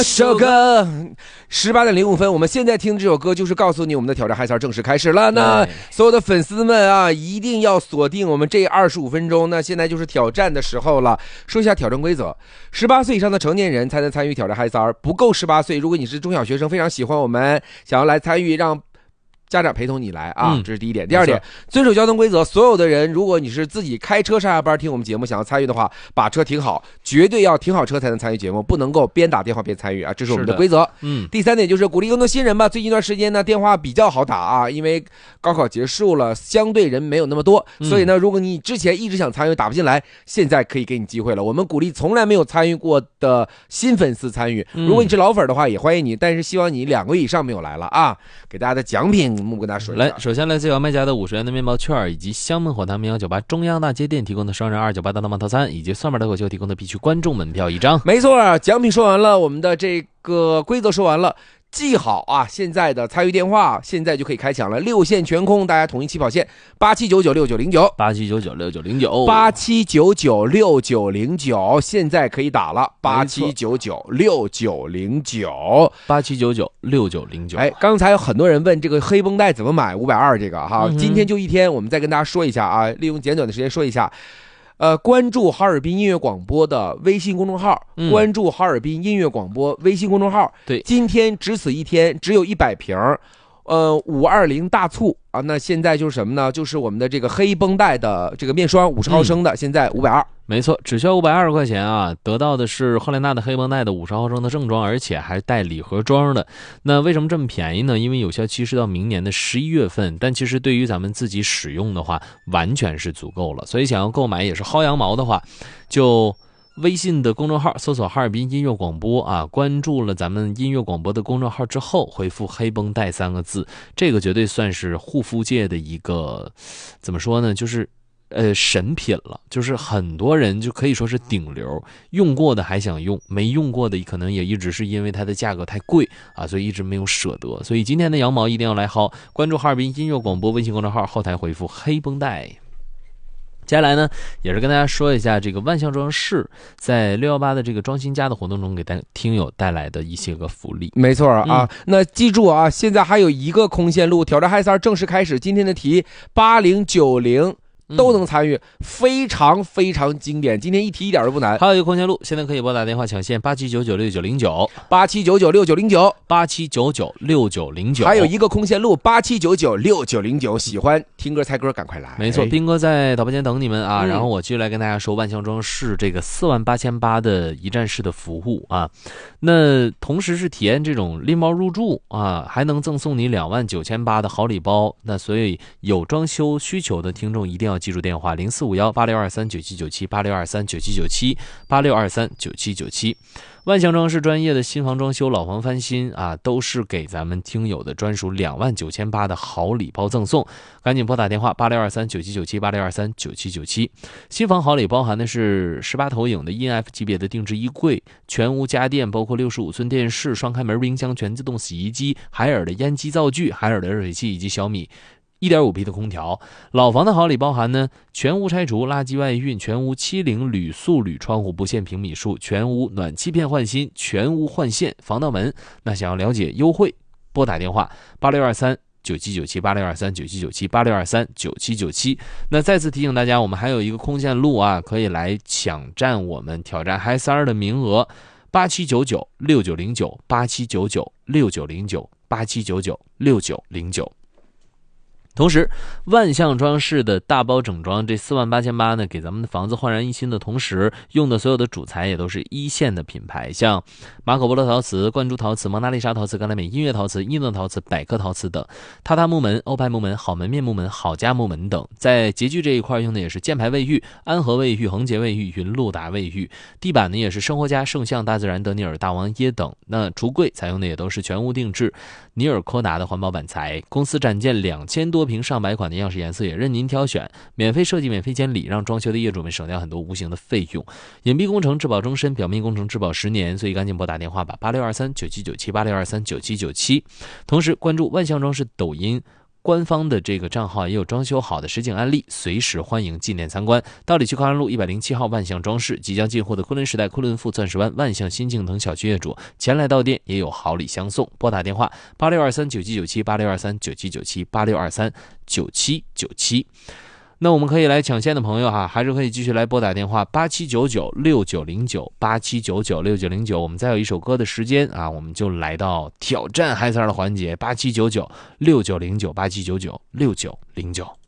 首歌18:05，我们现在听这首歌就是告诉你我们的挑战嗨三正式开始了。那所有的粉丝们啊，一定要锁定我们这25分钟。那现在就是挑战的时候了。说一下挑战规则：18岁以上的成年人才能参与挑战嗨三，不够18岁，如果你是中小学生，非常喜欢我们，想要来参与，让家长陪同你来啊，这是第一点。第二点，遵守交通规则。所有的人，如果你是自己开车上下班听我们节目，想要参与的话，把车停好，绝对要停好车才能参与节目，不能够边打电话边参与啊，这是我们的规则。第三点就是鼓励更多新人吧。最近一段时间呢，电话比较好打啊，因为高考结束了，相对人没有那么多，所以呢，如果你之前一直想参与打不进来，现在可以给你机会了。我们鼓励从来没有参与过的新粉丝参与，如果你是老粉的话，也欢迎你，但是希望你2个月以上没有来了啊。给大家的奖品我们跟大家说一下。 来，首先来自小卖家的50元的面包券，以及香焖火汤0198中央大街店提供的双人298大汤套餐，以及蒜瓣脱口秀提供的必须观众门票1张。 没错，奖品说完了，我们的这个规则说完了。记好啊，现在的参与电话现在就可以开抢了，6线全空，大家统一起跑线87996909 87996909，现在可以打了87996909。哎，刚才有很多人问这个黑绷带怎么买520这个哈，今天就一天，我们再跟大家说一下啊，利用简短的时间说一下。关注哈尔滨音乐广播的微信公众号，关注哈尔滨音乐广播微信公众号。 对， 今天只此一天，只有100瓶，520大促啊！那现在就是什么呢？就是我们的这个黑绷带的这个面霜50毫升的，现在520。 没错，只需要520块钱啊，得到的是赫莲娜的黑绷带的50毫升的正装，而且还带礼盒装的。那为什么这么便宜呢？因为有效期是到明年的11月份，但其实对于咱们自己使用的话，完全是足够了。所以想要购买也是薅羊毛的话，就微信的公众号搜索哈尔滨音乐广播啊，关注了咱们音乐广播的公众号之后，回复黑绷带3个字，这个绝对算是护肤界的一个怎么说呢，就是神品了，就是很多人就可以说是顶流，用过的还想用，没用过的可能也一直是因为它的价格太贵啊，所以一直没有舍得。所以今天的羊毛一定要来薅，关注哈尔滨音乐广播微信公众号，后台回复黑绷带。接下来呢，也是跟大家说一下这个万象装饰在618的这个装新家的活动中给听友带来的一些个福利。 没错啊，那记住啊，现在还有一个空线路，挑战嗨三正式开始。今天的题8090都能参与，非常非常经典，今天一题一点都不难。 还有一个空间路，现在可以拨打电话抢线87996909 87996909 87996909， 还有一个空线路87996909，喜欢听歌猜歌赶快来。 没错，斌哥在导播间等你们啊。然后我继续来跟大家说万象装饰这个48800的一站式的服务啊，那同时是体验这种拎包入住啊，还能赠送你29800的好礼包。那所以有装修需求的听众一定要记住电话045186239797 86239797 86239797。万象装饰专业的新房装修、老房翻新啊，都是给咱们听友的专属29800的好礼包赠送。赶紧拨打电话86239797 86239797。新房好礼包含的是18投影的 ENF 级别的定制衣柜，全屋家电包括65寸电视、双开门冰箱、全自动洗衣机、海尔的烟机灶具、海尔的热水器以及小米1.5P 的空调。老房的好礼包含呢，全屋拆除、垃圾外运、全屋70铝塑铝窗户不限平米数、全屋暖气片换新、全屋换线、防盗门。那想要了解优惠，拨打电话86239797 86239797 86239797。那再次提醒大家，我们还有一个空线路啊，可以来抢占我们挑战嗨三的名额87996909 87996909 87996909。同时，万象装饰的大包整装这48800呢，给咱们的房子焕然一新的同时，用的所有的主材也都是一线的品牌，像马可波罗陶瓷、灌珠陶瓷、蒙娜丽莎陶瓷、格莱美音乐陶瓷、伊诺陶瓷、百科陶瓷等，榻榻木门、欧派木门、好门面木门、好家木门等。在洁具这一块用的也是箭牌卫浴、安和卫浴、恒洁卫浴、云露达卫浴。地板呢也是生活家、圣象、大自然、德尼尔、大王椰等。那橱柜采用的也都是全屋定制尼尔柯达的环保板材。公司展件2000多瓶上百款的样式颜色也任您挑选，免费设计免费监理，让装修的业主们省掉很多无形的费用。隐蔽工程质保终身，表面工程质保10年，所以赶紧拨打电话吧，86239797 86239797。同时关注万象装饰抖音官方的这个账号也有装修好的实景案例，随时欢迎进店参观。到里区康安路107号万象装饰，即将进货的昆仑时代、昆仑富、钻石湾、万象新境等小区业主前来到店也有好礼相送。拨打电话8623979786239623979797。那我们可以来抢线的朋友还是可以继续来拨打电话8799690987996909。我们再有一首歌的时间我们就来到挑战嗨三的环节，8799690987996909。